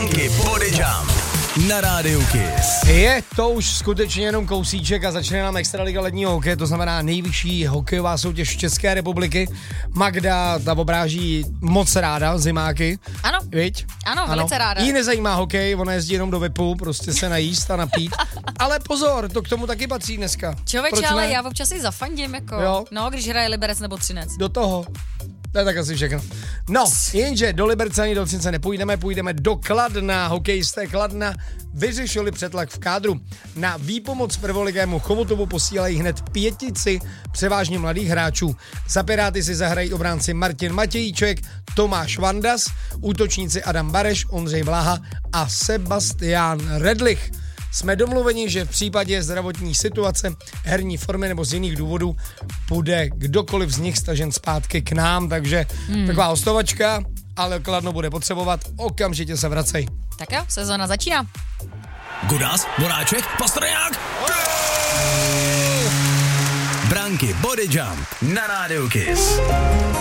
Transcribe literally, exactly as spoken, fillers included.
Branky Body Jump na Rádiu Kiss. Je to už skutečně jenom kousíček a začne nám Extraliga ledního hokeje, to znamená nejvyšší hokejová soutěž České republiky. Magda ta obráží moc ráda zimáky. Ano. Viď? Ano, ano, velice ráda. Jí nezajímá hokej, ona jezdí jenom do Vipu, prostě se najíst a napít. Ale pozor, to k tomu taky patří dneska. Člověče, ale já občas si zafandím, jako, jo. No, když hraje Liberec nebo Třinec. Do toho. To je tak asi všechno. No, jenže do Liberce ani do Třince nepůjdeme, půjdeme do Kladna. Hokejisté Kladna vyřešili přetlak v kádru. Na výpomoc prvolivému Chomutovu posílají hned pětici převážně mladých hráčů. Za Piráty si zahrají obránci Martin Matějíček, Tomáš Vandas, útočníci Adam Bareš, Ondřej Blaha a Sebastián Redlich. Jsme domluveni, že v případě zdravotní situace, herní formy nebo z jiných důvodů bude kdokoliv z nich stažen zpátky k nám, takže hmm. taková hostovačka, ale Kladno bude potřebovat, okamžitě se vracej. Tak jo, sezóna začíná. Gudas, Voráček, Pastrňák. Branky Body Jump na Rádiu Kiss.